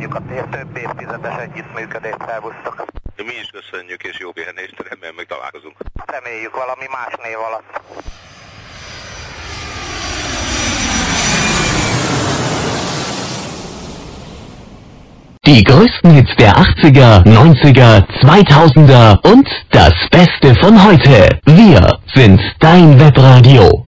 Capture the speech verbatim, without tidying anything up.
köszönjük a több évtizedes együttműködést, szervusztok. Mi is köszönjük, és jó pihenést, remélem meg találkozunk. Reméljük valami más név alatt. Die größten Hits der achtziger, neunziger, zweitausender und das Beste von heute. Wir sind dein Webradio.